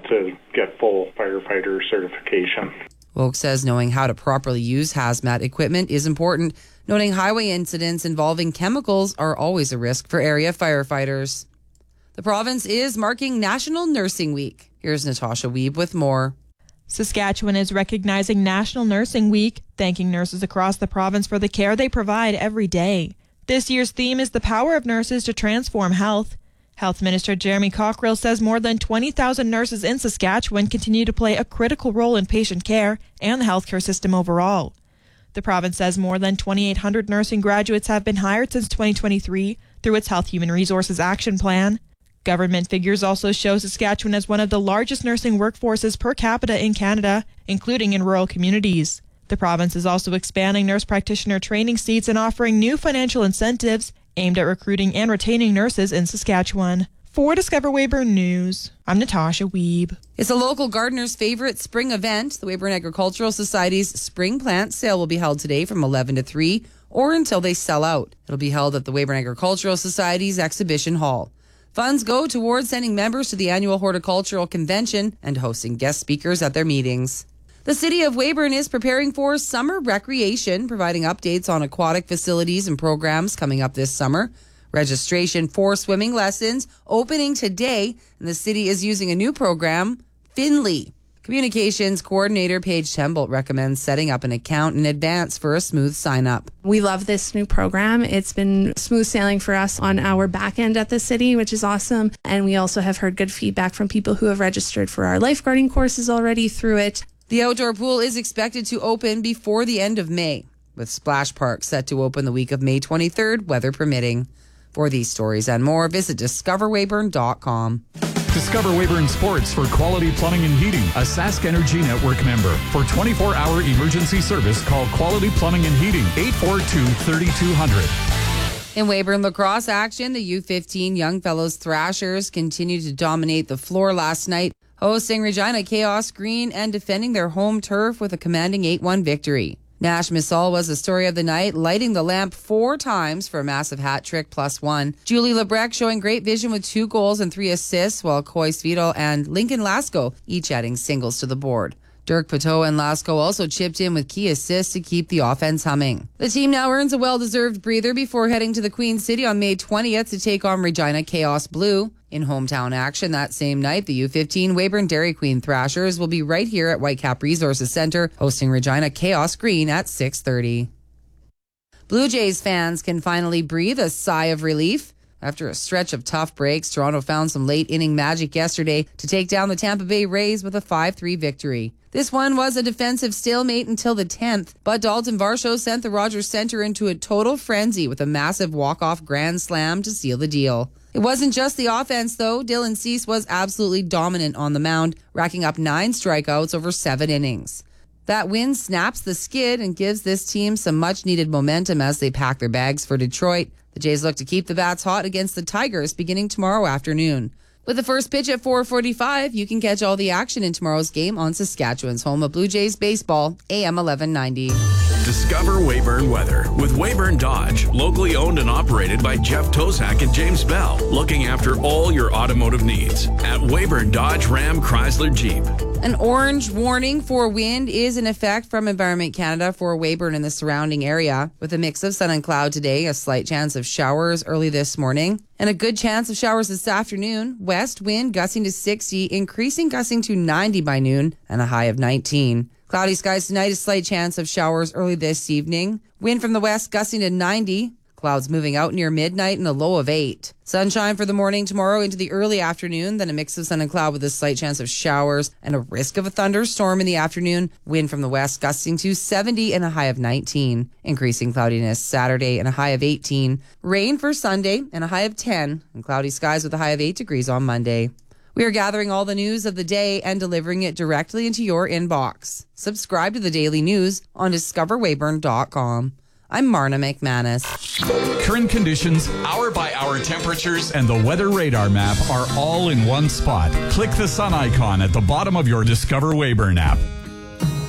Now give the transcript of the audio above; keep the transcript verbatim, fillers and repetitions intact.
to get full firefighter certification. Wilkes says knowing how to properly use hazmat equipment is important, noting highway incidents involving chemicals are always a risk for area firefighters. The province is marking National Nursing Week. Here's Natasha Wiebe with more. Saskatchewan is recognizing National Nursing Week, thanking nurses across the province for the care they provide every day. This year's theme is the power of nurses to transform health. Health Minister Jeremy Cockerill says more than twenty thousand nurses in Saskatchewan continue to play a critical role in patient care and the healthcare system overall. The province says more than twenty-eight hundred nursing graduates have been hired since twenty twenty-three through its Health Human Resources Action Plan. Government figures also show Saskatchewan as one of the largest nursing workforces per capita in Canada, including in rural communities. The province is also expanding nurse practitioner training seats and offering new financial incentives aimed at recruiting and retaining nurses in Saskatchewan. For Discover Weyburn News, I'm Natasha Wiebe. It's a local gardener's favorite spring event. The Weyburn Agricultural Society's spring plant sale will be held today from eleven to three or until they sell out. It'll be held at the Weyburn Agricultural Society's exhibition hall. Funds go towards sending members to the annual horticultural convention and hosting guest speakers at their meetings. The City of Weyburn is preparing for summer recreation, providing updates on aquatic facilities and programs coming up this summer. Registration for swimming lessons opening today, and the city is using a new program, Finley. Communications Coordinator Paige Tembolt recommends setting up an account in advance for a smooth sign-up. We love this new program. It's been smooth sailing for us on our back end at the city, which is awesome. And we also have heard good feedback from people who have registered for our lifeguarding courses already through it. The outdoor pool is expected to open before the end of May, with Splash Park set to open the week of May twenty-third, weather permitting. For these stories and more, visit discover weyburn dot com. Discover Weyburn Sports for Quality Plumbing and Heating, a Sask Energy Network member. For twenty-four hour emergency service, call Quality Plumbing and Heating, eight four two, three two zero zero. In Weyburn lacrosse action, the U fifteen Young Fellows Thrashers continued to dominate the floor last night, hosting Regina Chaos Green and defending their home turf with a commanding eight one victory. Nash Missal was the story of the night, lighting the lamp four times for a massive hat trick plus one. Julie Lebrec showing great vision with two goals and three assists, while Coy Svedal and Lincoln Lasko each adding singles to the board. Dirk Pateau and Lasko also chipped in with key assists to keep the offense humming. The team now earns a well-deserved breather before heading to the Queen City on May twentieth to take on Regina Chaos Blue. In hometown action that same night, the U fifteen Weyburn Dairy Queen Thrashers will be right here at Whitecap Resources Centre, hosting Regina Chaos Green at six thirty. Blue Jays fans can finally breathe a sigh of relief. After a stretch of tough breaks, Toronto found some late-inning magic yesterday to take down the Tampa Bay Rays with a five three victory. This one was a defensive stalemate until the tenth, but Dalton Varsho sent the Rogers Centre into a total frenzy with a massive walk-off grand slam to seal the deal. It wasn't just the offense, though. Dylan Cease was absolutely dominant on the mound, racking up nine strikeouts over seven innings. That win snaps the skid and gives this team some much-needed momentum as they pack their bags for Detroit. The Jays look to keep the bats hot against the Tigers beginning tomorrow afternoon. With the first pitch at four forty-five, you can catch all the action in tomorrow's game on Saskatchewan's home of Blue Jays baseball, A M eleven ninety. Discover Weyburn Weather with Weyburn Dodge, locally owned and operated by Jeff Tozak and James Bell, looking after all your automotive needs at Weyburn Dodge Ram Chrysler Jeep. An orange warning for wind is in effect from Environment Canada for Weyburn and the surrounding area, with a mix of sun and cloud today, a slight chance of showers early this morning, and a good chance of showers this afternoon. West wind gusting to sixty, increasing gusting to ninety by noon, and a high of nineteen. Cloudy skies tonight, a slight chance of showers early this evening. Wind from the west gusting to ninety. Clouds moving out near midnight and a low of eight. Sunshine for the morning tomorrow into the early afternoon, then a mix of sun and cloud with a slight chance of showers and a risk of a thunderstorm in the afternoon. Wind from the west gusting to seventy and a high of nineteen. Increasing cloudiness Saturday and a high of eighteen. Rain for Sunday and a high of ten. And cloudy skies with a high of eight degrees on Monday. We are gathering all the news of the day and delivering it directly into your inbox. Subscribe to the Daily News on discover weyburn dot com. I'm Marna McManus. Current conditions, hour-by-hour temperatures, and the weather radar map are all in one spot. Click the sun icon at the bottom of your Discover Weyburn app.